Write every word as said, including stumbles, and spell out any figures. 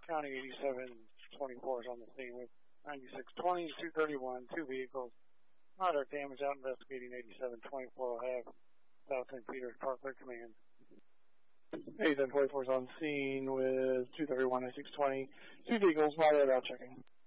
County eighty-seven twenty-four is on the scene with ninety-six twenty, two thirty-one, two vehicles. Moderate damage out investigating. eighty-seven twenty-four will have South Saint Peter's Parkway Command. eighty-seven twenty-four is on scene with two thirty-one, ninety-six twenty, two vehicles. Moderate out checking.